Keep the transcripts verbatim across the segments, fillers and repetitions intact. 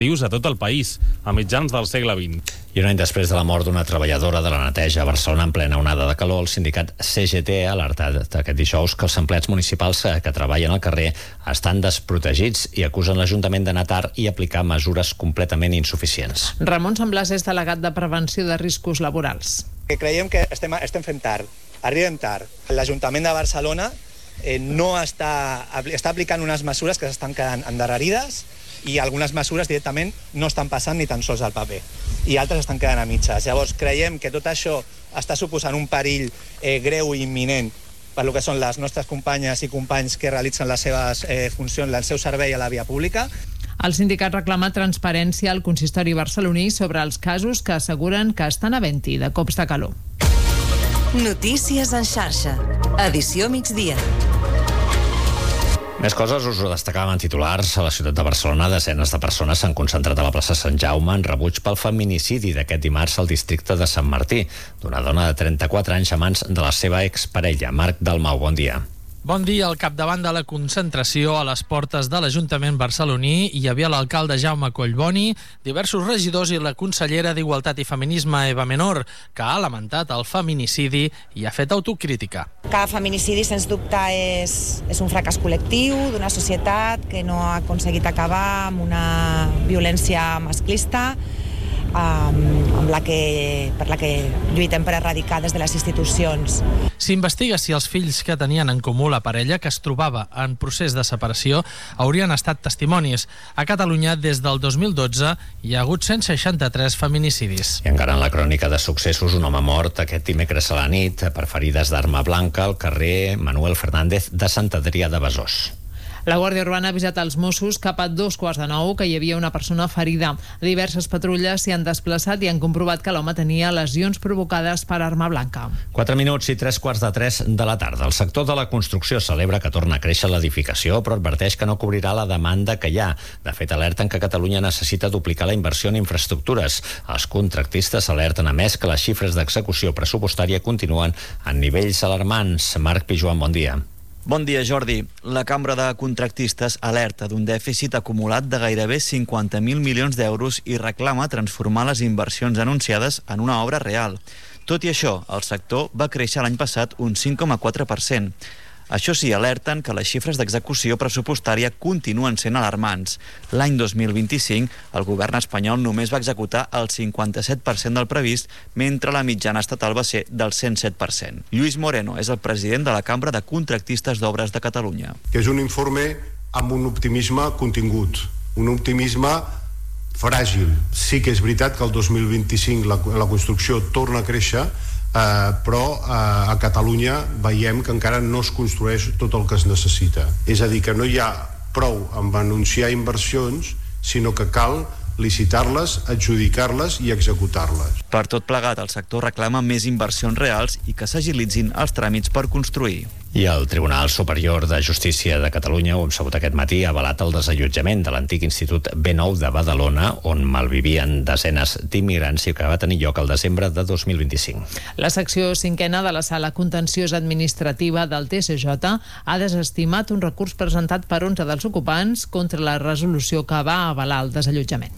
a tot el país, a mitjans del segle vint. I un any després de la mort d'una treballadora de la neteja a Barcelona en plena onada de calor, el sindicat C G T ha alertat aquest dijous que els empleats municipals que treballen al carrer estan desprotegits i acusen l'Ajuntament d'anar tard i aplicar mesures completament insuficients. Ramon Samblàs és delegat de Prevenció de Riscos Laborals. Creiem que estem, estem fent tard, arribem tard. L'Ajuntament de Barcelona eh, no està, està aplicant unes mesures que s'estan quedant endarrerides i algunes mesures directament no estan passant ni tan sols al paper i altres estan quedant a mitges. Llavors creiem que tot això està suposant un perill eh, greu i imminent per lo que són les nostres companyes i companys que realitzen les seves eh, funcions, el seu servei a la via pública. El sindicat reclama transparència al consistori barceloní sobre els casos que asseguren que estan havent-hi de cops de calor. Notícies en xarxa. Edició migdia. Més coses us ho destacàvem en titulars. A la ciutat de Barcelona, desenes de persones s'han concentrat a la plaça Sant Jaume en rebuig pel feminicidi d'aquest dimarts al districte de Sant Martí, d'una dona de trenta-quatre anys a mans de la seva exparella. Marc Dalmau, bon dia. Bon dia. Al capdavant de la concentració a les portes de l'Ajuntament barceloní hi havia l'alcalde Jaume Collboni, diversos regidors i la consellera d'Igualtat i Feminisme, Eva Menor, que ha lamentat el feminicidi i ha fet autocrítica. Cada feminicidi, sens dubte, és, és un fracàs col·lectiu d'una societat que no ha aconseguit acabar amb una violència masclista, Um, amb la que, per la que lluitem per erradicar des de les institucions. S'investiga si els fills que tenien en comú la parella, que es trobava en procés de separació, haurien estat testimonis. A Catalunya, des del dos mil dotze, hi ha hagut cent seixanta-tres feminicidis. I encara en la crònica de successos, un home mort aquest dimecres a la nit per ferides d'arma blanca al carrer Manuel Fernández de Sant Adrià de Besòs. La Guàrdia Urbana ha avisat als Mossos cap a dos quarts de nou que hi havia una persona ferida. Diverses patrulles s'hi han desplaçat i han comprovat que l'home tenia lesions provocades per arma blanca. Quatre minuts i tres quarts de tres de la tarda. El sector de la construcció celebra que torna a créixer l'edificació, però adverteix que no cobrirà la demanda que hi ha. De fet, alerten que Catalunya necessita duplicar la inversió en infraestructures. Els contractistes alerten, a més, que les xifres d'execució pressupostària continuen en nivells alarmants. Marc Pijuan, bon dia. Bon dia, Jordi. La Cambra de Contractistes alerta d'un dèficit acumulat de gairebé cinquanta mil milions d'euros i reclama transformar les inversions anunciades en una obra real. Tot i això, el sector va créixer l'any passat un cinc coma quatre per cent. Això sí, alerten que les xifres d'execució pressupostària continuen sent alarmants. L'any dos mil vint-i-cinc, el govern espanyol només va executar el cinquanta-set per cent del previst, mentre la mitjana estatal va ser del cent set per cent. Lluís Moreno és el president de la Cambra de Contractistes d'Obres de Catalunya. Que és un informe amb un optimisme contingut, un optimisme fràgil. Sí que és veritat que el dos mil vint-i-cinc la, la construcció torna a créixer, Uh, però uh, a Catalunya veiem que encara no es construeix tot el que es necessita. És a dir, que no hi ha prou amb anunciar inversions, sinó que cal licitar-les, adjudicar-les i executar-les. Per tot plegat, el sector reclama més inversions reals i que s'agilitzin els tràmits per construir. I el Tribunal Superior de Justícia de Catalunya, ho hem sabut aquest matí, ha avalat el desallotjament de l'antic Institut B nou de Badalona, on malvivien desenes d'immigrants i que va tenir lloc al desembre de dos mil vint-i-cinc. La secció cinquena de la Sala Contenciosa Administrativa del T S J ha desestimat un recurs presentat per onze dels ocupants contra la resolució que va avalar el desallotjament.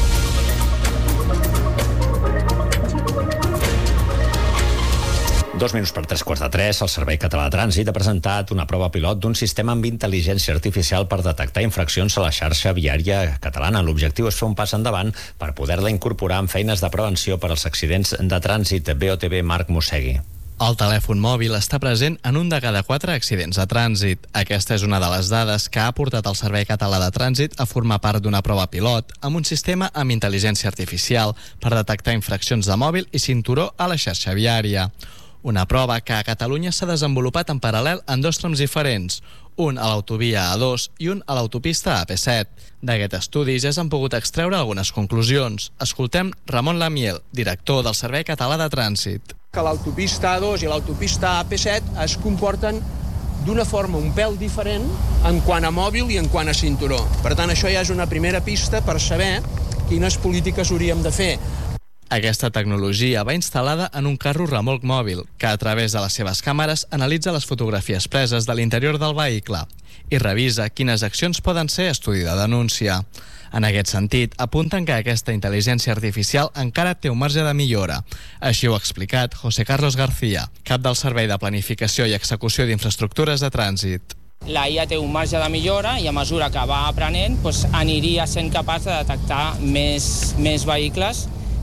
Dos minuts per tres quarts de tres, el Servei Català de Trànsit ha presentat una prova pilot d'un sistema amb intel·ligència artificial per detectar infraccions a la xarxa viària catalana. L'objectiu és fer un pas endavant per poder-la incorporar en feines de prevenció per als accidents de trànsit. B O T V, Marc Mossegui. El telèfon mòbil està present en un de cada quatre accidents de trànsit. Aquesta és una de les dades que ha portat el Servei Català de Trànsit a formar part d'una prova pilot amb un sistema amb intel·ligència artificial per detectar infraccions de mòbil i cinturó a la xarxa viària. Una prova que a Catalunya s'ha desenvolupat en paral·lel en dos trams diferents, un a l'autovia A dos i un a l'autopista A P set. D'aquest estudi ja s'han pogut extreure algunes conclusions. Escoltem Ramon Lamiel, director del Servei Català de Trànsit. Que l'autopista A dos i l'autopista A P set es comporten d'una forma un pèl diferent en quant a mòbil i en quant a cinturó. Per tant, això ja és una primera pista per saber quines polítiques hauríem de fer. Aquesta tecnologia va instal·lada en un carro remolc mòbil, que a través de les seves càmeres analitza les fotografies preses de l'interior del vehicle i revisa quines accions poden ser estudi de denúncia. En aquest sentit, apunten que aquesta intel·ligència artificial encara té un marge de millora. Així ho ha explicat José Carlos García, cap del Servei de Planificació i Execució d'Infraestructures de Trànsit. La I A té un marge de millora i a mesura que va aprenent doncs, aniria sent capaç de detectar més, més vehicles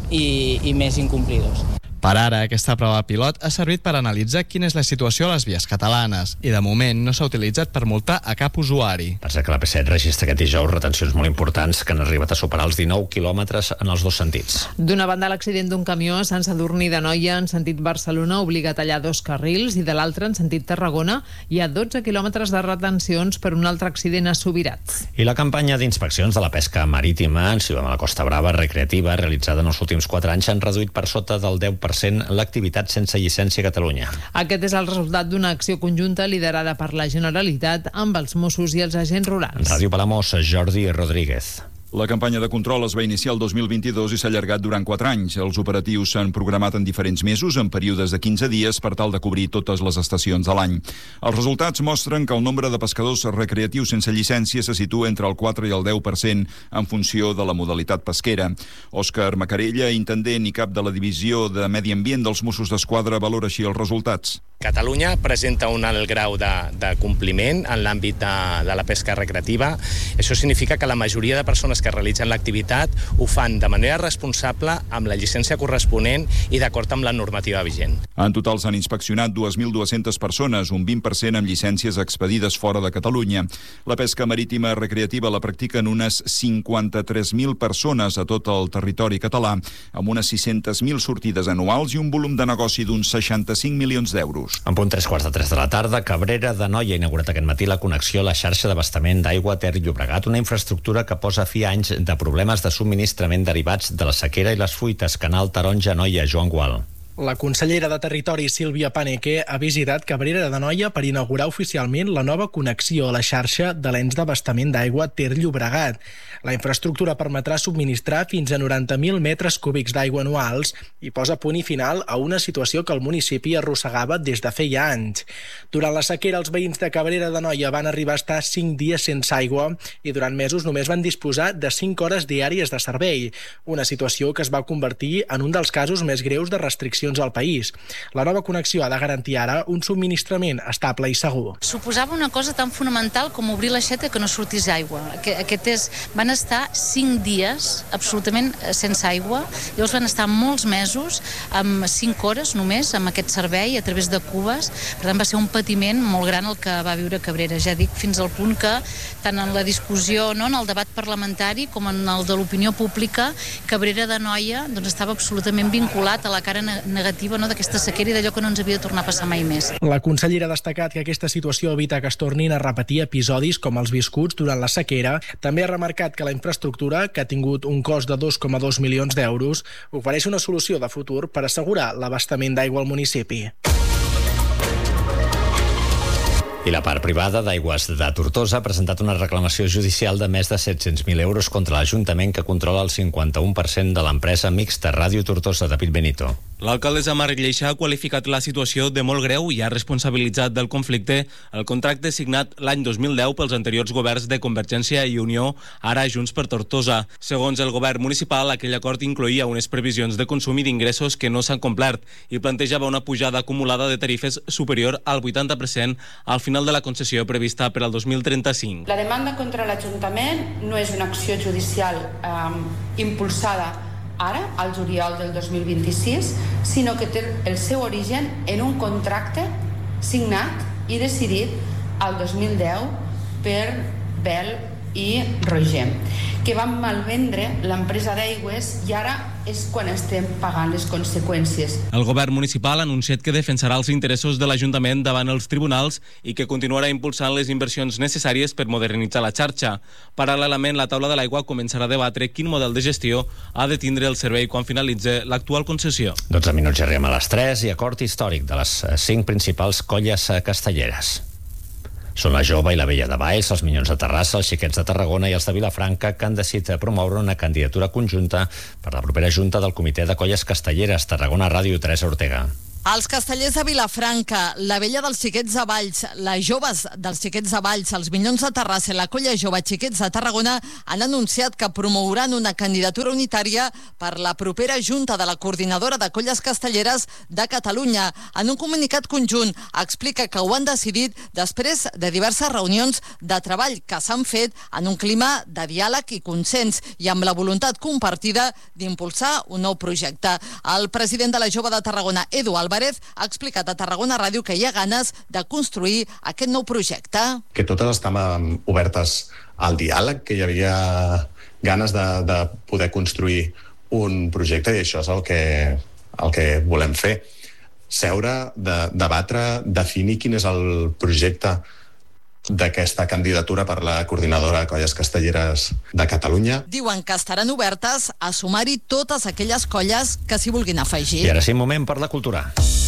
i, i més incomplidors. Per ara, aquesta prova pilot ha servit per analitzar quina és la situació a les vies catalanes i, de moment, no s'ha utilitzat per multar a cap usuari. Pensa que la P set registra aquest dijous retencions molt importants que han arribat a superar els dinou quilòmetres en els dos sentits. D'una banda, l'accident d'un camió a Sant Sadurní d'Anoia en sentit Barcelona obliga a tallar dos carrils i de l'altre, en sentit Tarragona, hi ha dotze quilòmetres de retencions per un altre accident a Subirats. I la campanya d'inspeccions de la pesca marítima en Ciutat de la Costa Brava recreativa realitzada en els últims quatre anys han reduït per sota del deu per cent l'activitat sense llicència a Catalunya. Aquest és el resultat d'una acció conjunta liderada per la Generalitat amb els Mossos i els agents rurals. Ràdio Palamós, Jordi Rodríguez. La campanya de control es va iniciar el dos mil vint-i-dos i s'ha allargat durant quatre anys. Els operatius s'han programat en diferents mesos, en períodes de quinze dies, per tal de cobrir totes les estacions de l'any. Els resultats mostren que el nombre de pescadors recreatius sense llicència se situa entre el quatre i el deu per cent en funció de la modalitat pesquera. Òscar Macarella, intendent i cap de la divisió de Medi Ambient dels Mossos d'Esquadra, valora així els resultats. Catalunya presenta un alt grau de, de compliment en l'àmbit de, de la pesca recreativa. Això significa que la majoria de persones que realitzen l'activitat ho fan de manera responsable amb la llicència corresponent i d'acord amb la normativa vigent. En total s'han inspeccionat dues mil dues-centes persones, un vint per cent amb llicències expedides fora de Catalunya. La pesca marítima recreativa la practiquen unes cinquanta-tres mil persones a tot el territori català, amb unes sis-centes mil sortides anuals i un volum de negoci d'uns seixanta-cinc milions d'euros. En punt tres quarts de tres de la tarda, Cabrera d'Anoia ha inaugurat aquest matí la connexió a la xarxa d'abastament d'aigua Ter Llobregat, una infraestructura que posa fi a anys de problemes de subministrament derivats de la sequera i les fuites. Canal Taronja-Anoia, Joan Gual. La consellera de Territori, Sílvia Paneque, ha visitat Cabrera d'Anoia per inaugurar oficialment la nova connexió a la xarxa de l'ens d'abastament d'aigua Ter Llobregat. La infraestructura permetrà subministrar fins a noranta mil metres cúbics d'aigua anuals i posa punt i final a una situació que el municipi arrossegava des de feia anys. Durant la sequera, els veïns de Cabrera d'Anoia van arribar a estar cinc dies sense aigua i durant mesos només van disposar de cinc hores diàries de servei, una situació que es va convertir en un dels casos més greus de restricció al país. La nova connexió ha de garantir ara un subministrament estable i segur. Suposava una cosa tan fonamental com obrir l'aixeta que no sortís aigua. Aquest és, van estar cinc dies absolutament sense aigua, llavors van estar molts mesos amb cinc hores només amb aquest servei a través de cubes. Per tant, va ser un patiment molt gran el que va viure Cabrera. Ja dic, fins al punt que tant en la discussió, no, en el debat parlamentari com en el de l'opinió pública, Cabrera d'Anoia doncs, estava absolutament vinculat a la cara negativa, no, d'aquesta sequera i d'allò que no ens havia de tornar a passar mai més. La consellera ha destacat que aquesta situació evita que es tornin a repetir episodis com els viscuts durant la sequera. També ha remarcat que la infraestructura, que ha tingut un cost de dos coma dos milions d'euros, ofereix una solució de futur per assegurar l'abastament d'aigua al municipi. I la part privada d'Aigües de Tortosa ha presentat una reclamació judicial de més de set-cents mil euros contra l'Ajuntament que controla el cinquanta-u per cent de l'empresa mixta Ràdio Tortosa. David Benito. L'alcaldessa Marc Lleixa ha qualificat la situació de molt greu i ha responsabilitzat del conflicte el contracte signat l'any dos mil deu pels anteriors governs de Convergència i Unió, ara Junts per Tortosa. Segons el govern municipal, aquell acord incloïa unes previsions de consum i d'ingressos que no s'han complert i plantejava una pujada acumulada de tarifes superior al vuitanta per cent al final de la concessió prevista per al dos mil trenta-cinc. La demanda contra l'Ajuntament no és una acció judicial eh, impulsada ara, al juliol del dos mil vint-i-sis, sinó que té el seu origen en un contracte signat i decidit al dos mil deu per Bell i Roger, que van malvendre l'empresa d'aigües i ara és quan estem pagant les conseqüències. El govern municipal ha anunciat que defensarà els interessos de l'Ajuntament davant els tribunals i que continuarà impulsant les inversions necessàries per modernitzar la xarxa. Paral·lelament, la taula de l'aigua començarà a debatre quin model de gestió ha de tindre el servei quan finalitzi l'actual concessió. dotze minuts i arribem a les tres i acord històric de les cinc principals colles castelleres. Són la Jove i la Vella de Valls, els Minyons de Terrassa, els Xiquets de Tarragona i els de Vilafranca, que han decidit promoure una candidatura conjunta per la propera junta del Comitè de Colles Castelleres. Tarragona Ràdio, Teresa Ortega. Els castellers de Vilafranca, la vella dels xiquets de Valls, les joves dels xiquets de Valls, els minyons de Terrassa i la colla jove xiquets de Tarragona han anunciat que promouran una candidatura unitària per la propera junta de la Coordinadora de Colles Castelleres de Catalunya. En un comunicat conjunt explica que ho han decidit després de diverses reunions de treball que s'han fet en un clima de diàleg i consens i amb la voluntat compartida d'impulsar un nou projecte. El president de la Jove de Tarragona, Edu Álvarez, ha explicat a Tarragona Ràdio que hi ha ganes de construir aquest nou projecte. Que totes estàvem obertes al diàleg, que hi havia ganes de, de poder construir un projecte i això és el que, el que volem fer. Seure, de, debatre, definir quin és el projecte d'aquesta candidatura per la Coordinadora de Colles Castelleres de Catalunya. Diuen que estaran obertes a sumar-hi totes aquelles colles que s'hi vulguin afegir. I ara sí, un moment per la cultura.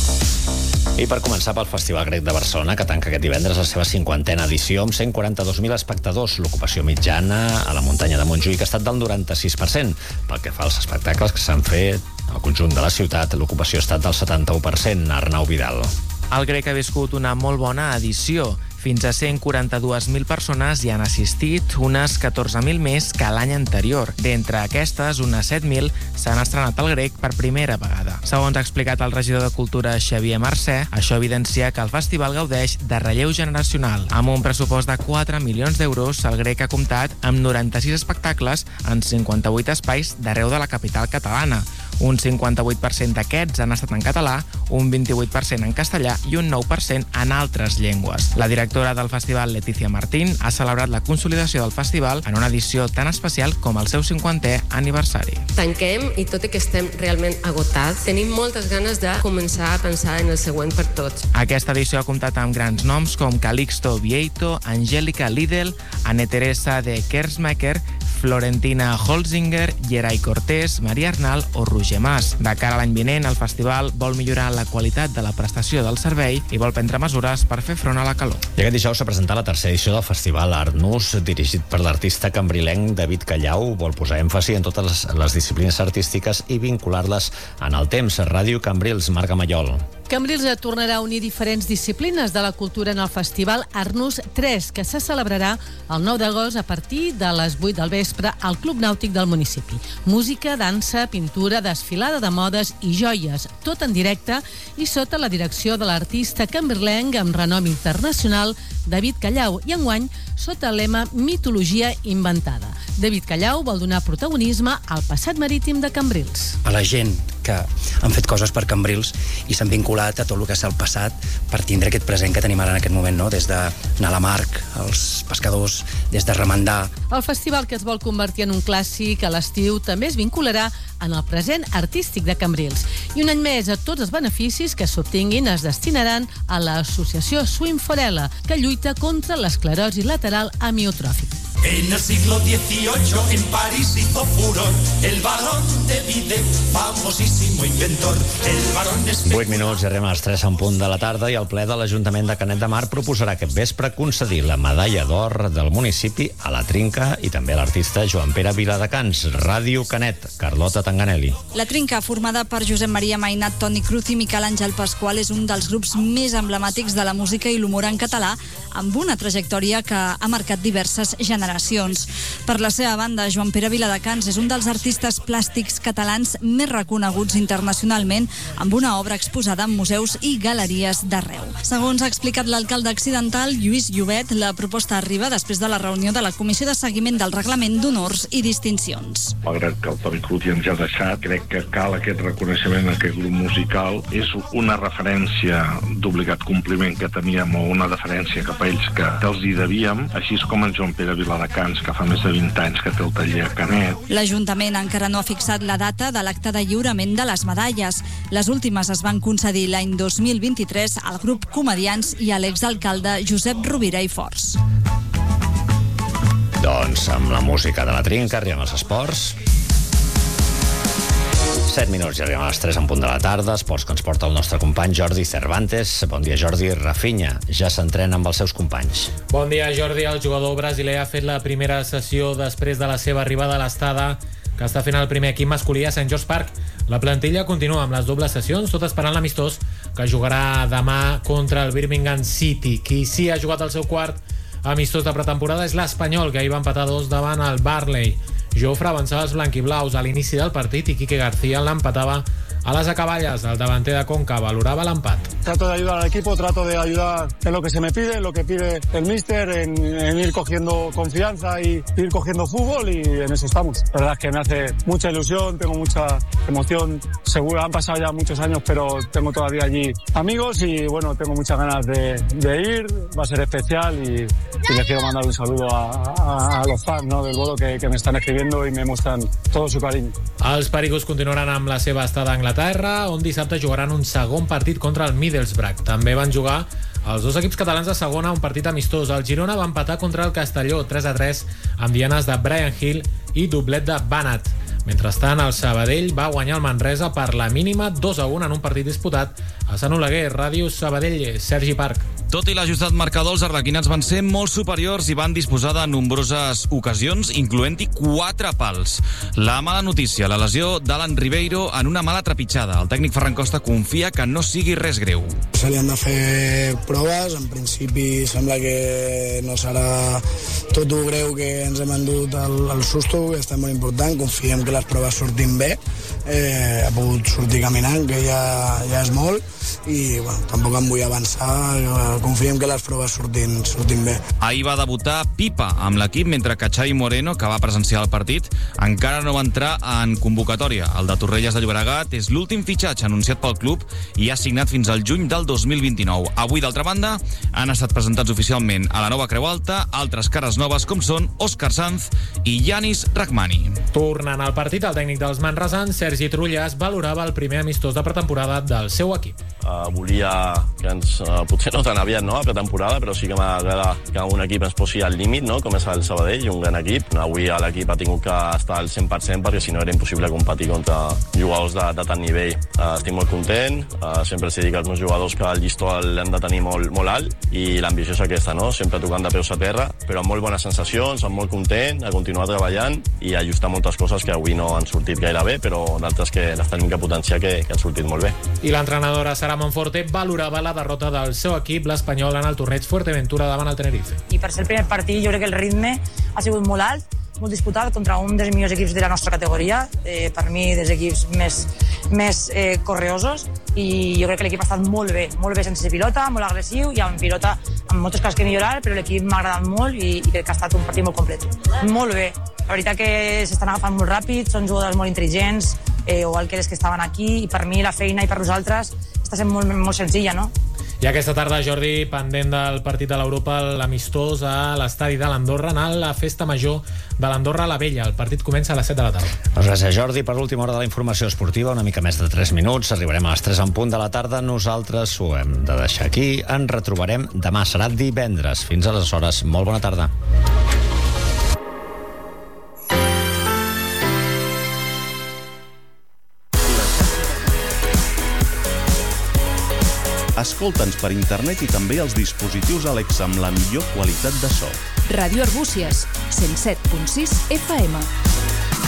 I per començar pel Festival Grec de Barcelona, que tanca aquest divendres la seva cinquantena edició amb cent quaranta-dos mil espectadors. L'ocupació mitjana a la muntanya de Montjuïc ha estat del noranta-sis per cent. Pel que fa als espectacles que s'han fet al conjunt de la ciutat, l'ocupació ha estat del setanta-u per cent. Arnau Vidal. El Grec ha viscut una molt bona edició. Fins a cent quaranta-dues mil persones hi han assistit, unes catorze mil més que l'any anterior. D'entre aquestes, unes set mil s'han estrenat al Grec per primera vegada. Segons ha explicat el regidor de Cultura Xavier Mercè, això evidencia que el festival gaudeix de relleu generacional. Amb un pressupost de quatre milions d'euros, el Grec ha comptat amb noranta-sis espectacles en cinquanta-vuit espais d'arreu de la capital catalana. Un cinquanta-vuit per cent d'aquests han estat en català, un vint-i-vuit per cent en castellà i un nou per cent en altres llengües. La directora del festival, Letícia Martín, ha celebrat la consolidació del festival en una edició tan especial com el seu cinquantè aniversari. Tanquem i tot i que estem realment agotats, tenim moltes ganes de començar a pensar en el següent per tots. Aquesta edició ha comptat amb grans noms com Calixto Vieito, Angélica Lidl, Anne Teresa de Kersmacher, Florentina Holzinger, Gerai Cortés, Maria Arnal o Roger Mas. De cara a l'any vinent, el festival vol millorar la qualitat de la prestació del servei i vol prendre mesures per fer front a la calor. I aquest dijous s'ha presentat la tercera edició del Festival Art Nus, dirigit per l'artista cambrilenc David Callau. Vol posar èmfasi en totes les, les disciplines artístiques i vincular-les en el temps. Ràdio Cambrils, Marga Mallol. Cambrils tornarà a unir diferents disciplines de la cultura en el Festival Arnus tres, que se celebrarà el nou d'agost a partir de les vuit del vespre al Club Nàutic del municipi. Música, dansa, pintura, desfilada de modes i joies, tot en directe i sota la direcció de l'artista cambrilenc amb renom internacional David Callau, i enguany sota el lema Mitologia inventada. David Callau vol donar protagonisme al passat marítim de Cambrils. A la gent que han fet coses per Cambrils i s'han vinculat a tot el que és el passat per tindre aquest present que tenim ara en aquest moment, no? Des d'anar a la mar, els pescadors, des de remendar. El festival, que es vol convertir en un clàssic a l'estiu, també es vincularà en el present artístic de Cambrils. I un any més, a tots els beneficis que s'obtinguin es destinaran a l'associació Swim Forella, que lluita contra l'esclerosi lateral amiotròfica. En el siglo dieciocho en París hizo furor el varón de Vide, famosísimo inventor. El varón es... vuit minuts i arribem a les tres en punt de la tarda i el ple de l'Ajuntament de Canet de Mar proposarà aquest vespre concedir la medalla d'or del municipi a la Trinca i també a l'artista Joan Pere Viladecans. Ràdio Canet, Carlota Tanganelli. La Trinca, formada per Josep Maria Mainat, Toni Cruz i Miquel Àngel Pasqual, és un dels grups més emblemàtics de la música i l'humor en català, amb una trajectòria que ha marcat diverses generacions. Per la seva banda, Joan Pere Viladecans és un dels artistes plàstics catalans més reconeguts internacionalment, amb una obra exposada en museus i galeries d'arreu. Segons ha explicat l'alcalde accidental, Lluís Llobet, la proposta arriba després de la reunió de la Comissió de Seguiment del Reglament d'Honors i Distincions. Malgrat que el Toni Cruz ja ens ha deixat, crec que cal aquest reconeixement a aquest grup musical. És una referència d'obligat compliment que teníem, o una deferència cap a ells que, que els hi devíem, així com en Joan Pere Viladecans, que fa més de vint anys que té el taller a Canet. L'Ajuntament encara no ha fixat la data de l'acte de lliurament de les medalles. Les últimes es van concedir l'any dos mil vint-i-tres al grup Comedians i a l'exalcalde Josep Rovira i Forts. Doncs amb la música de la Trinca arribem als esports. set minuts i arribem a les tres en punt de la tarda. Esports que ens porta el nostre company Jordi Cervantes. Bon dia, Jordi. Rafinha ja s'entrena amb els seus companys. Bon dia, Jordi. El jugador brasiler ha fet la primera sessió després de la seva arribada a l'estada que està fent el primer equip masculí a Saint George Park. La plantilla continua amb les dobles sessions, tot esperant l'amistós que jugarà demà contra el Birmingham City. Qui sí ha jugat el seu quart amistós de pretemporada és l'Espanyol, que ahir va empatar dos davant el Barley. Jofre avançava els blanquiblaus a l'inici del partit i Quique García l'empatava a las acaballas. El davanter de Conca valoraba l'empat. Trato de ayudar al equipo, trato de ayudar en lo que se me pide, en lo que pide el míster, en, en ir cogiendo confianza y ir cogiendo fútbol, y en eso estamos. La verdad es que me hace mucha ilusión, tengo mucha emoción. Seguro han pasado ya muchos años, pero tengo todavía allí amigos y bueno, tengo muchas ganas de, de ir. Va a ser especial y, y les quiero mandar un saludo a, a, a los fans, ¿no?, del Bolo, que, que me están escribiendo y me muestran todo su cariño. Els pericos continuaran amb la seva estada a Anglaterra, on dissabte jugaran un segon partit contra el Middlesbrough. També van jugar els dos equips catalans de segona un partit amistós. El Girona va empatar contra el Castelló tres a tres amb dianes de Brian Hill i doblet de Banat. Mentrestant, el Sabadell va guanyar el Manresa per la mínima dos a un en un partit disputat a Sant Oleguer. Ràdio Sabadell, Sergi Parc. Tot i l'ajustat marcador, els arlequinats van ser molt superiors i van disposar de nombroses ocasions, incloent-hi quatre pals. La mala notícia, la lesió d'Alan Ribeiro en una mala trepitjada. El tècnic Ferran Costa confia que no sigui res greu. Se li han de fer proves, en principi sembla que no serà tot el greu que ens hem endut el, el susto, que està molt important, confiem que les proves sortin bé, eh, ha pogut sortir caminant, que ja, ja és molt, i bueno, tampoc em vull avançar, confiem que les proves sortin, sortin bé. Ahir va debutar Pipa amb l'equip, mentre que Xavi Moreno, que va presenciar el partit, encara no va entrar en convocatòria. El de Torrelles de Llobregat és l'últim fitxatge anunciat pel club i ha signat fins al juny del dos mil vint-i-nou. Avui, d'altra banda, han estat presentats oficialment a la nova Creu Alta altres cares noves com són Òscar Sanz i Yanis Rahmani. Tornant al partit, el tècnic dels manresans, Sergi Trullàs, valorava el primer amistós de pretemporada del seu equip. Uh, volia que ens, uh, potser no tan aviat, no?, a pretemporada, però sí que m'agrada que un equip ens posi al límit, no?, com és el Sabadell, un gran equip. Avui l'equip ha tingut que estar al cent per cent perquè si no era impossible competir contra jugadors de, de tant nivell. Uh, estic molt content, uh, sempre els dic als meus jugadors que el llistó l'hem de tenir molt, molt alt i l'ambició és aquesta, no?, sempre tocant de peus a terra, però amb molt bones sensacions, amb molt content, a continuar treballant i ajustar moltes coses que avui no han sortit gaire bé, però d'altres que les tenim que potenciar que, que han sortit molt bé. I l'entrenadora Sara Monforte valorava la derrota del seu equip, l'Espanyol, en el torneig Fuerteventura davant el Tenerife. I per ser el primer partit jo crec que el ritme ha sigut molt alt, molt disputat contra un dels millors equips de la nostra categoria, eh, per mi dels equips més, més eh, correosos, i jo crec que l'equip ha estat molt bé, molt bé sense pilota, molt agressiu i amb pilota amb moltes coses que millorar, però l'equip m'ha agradat molt i, i crec que ha estat un partit molt complet. Molt bé, la veritat que s'estan agafant molt ràpid, són jugadors molt intel·ligents, eh, igual que els que estaven aquí, i per mi la feina i per nosaltres està sent molt, molt senzilla, no? I aquesta tarda, Jordi, pendent del partit de l'Europa, l'amistós a l'estadi de l'Andorra, a la festa major de l'Andorra la Vella. El partit comença a les set de la tarda. Doncs gràcies, Jordi. Per l'última hora de la informació esportiva, una mica més de tres minuts. Arribarem a les tres en punt de la tarda. Nosaltres ho hem de deixar aquí. Ens retrobarem demà. Serà divendres. Fins aleshores, molt bona tarda. Escolta'ns per internet i també als dispositius Alexa amb la millor qualitat de so. Ràdio Arbúcies, cent set punt sis F M.